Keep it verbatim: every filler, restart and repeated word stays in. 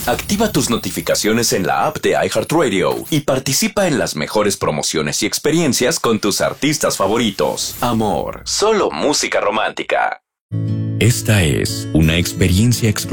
Activa tus notificaciones en la app de iHeartRadio y participa en las mejores promociones y experiencias con tus artistas favoritos. Amor, solo música romántica. Esta es una experiencia exclusiva